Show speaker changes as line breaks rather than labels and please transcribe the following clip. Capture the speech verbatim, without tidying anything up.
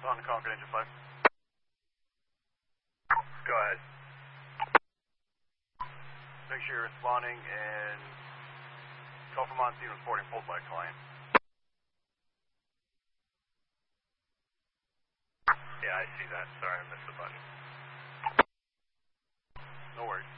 On Concord Engine five.
Go ahead.
Make sure you're responding and call from on scene reporting pulled by client.
Yeah, I see that. Sorry, I missed the button.
No worries.